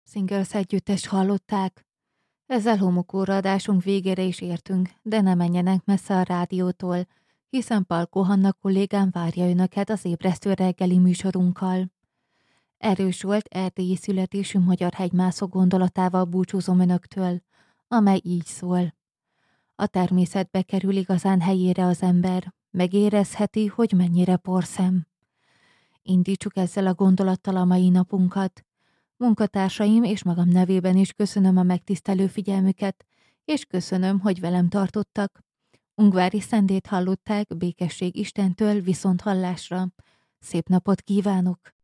Singles együttest hallották. Ezzel homokóra adásunk végére is értünk, de ne menjenek messze a rádiótól, hiszen Palkó Hanna kollégám várja önöket az ébresztő reggeli műsorunkkal. Erős volt erdélyi születésű magyar hegymászó gondolatával búcsúzom önöktől, amely így szól. A természetbe kerül igazán helyére az ember, megérezheti, hogy mennyire porszem. Indítsuk ezzel a gondolattal a mai napunkat. Munkatársaim és magam nevében is köszönöm a megtisztelő figyelmüket, és köszönöm, hogy velem tartottak. Ungvári Szendét hallották, békesség Istentől, viszont hallásra. Szép napot kívánok!